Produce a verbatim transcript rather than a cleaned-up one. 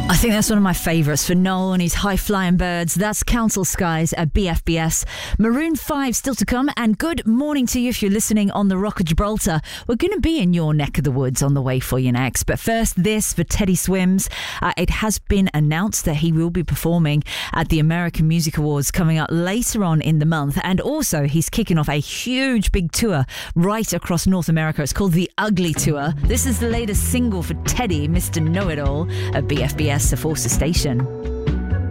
I think that's one of my favourites for Noel and his high-flying birds. That's Council Skies at B F B S. Maroon five still to come, and good morning to you if you're listening on the Rock of Gibraltar. We're going to be in your neck of the woods on the way for you next. But first, this for Teddy Swims. Uh, it has been announced that he will be performing at the American Music Awards coming up later on in the month. And also, he's kicking off a huge big tour right across North America. It's called the Ugly Tour. This is the latest single for Teddy, Mister Know-It-All, at B F B S, the Forster Station.